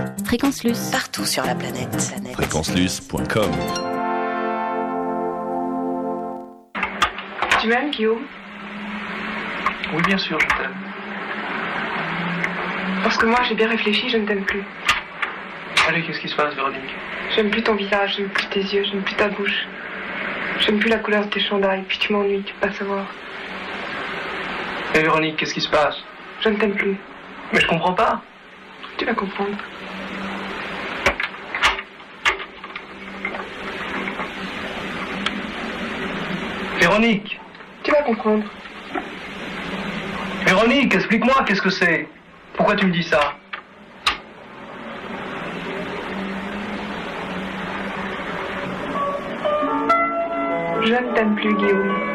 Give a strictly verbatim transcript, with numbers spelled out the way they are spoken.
Fréquence Luce. Partout sur la planète. fréquence luce point com. Tu m'aimes, Guillaume? Oui, bien sûr, je t'aime. Parce que moi, j'ai bien réfléchi, je ne t'aime plus. Allez, qu'est-ce qui se passe, Véronique? J'aime plus ton visage, j'aime plus tes yeux, j'aime plus ta bouche. J'aime plus la couleur de tes chandails, puis tu m'ennuies, tu peux pas savoir. Mais Véronique, qu'est-ce qui se passe? Je ne t'aime plus. Mais je comprends pas. Tu vas comprendre. Véronique! Tu vas comprendre. Véronique, explique-moi, qu'est-ce que c'est? Pourquoi tu me dis ça? Je ne t'aime plus, Guillaume.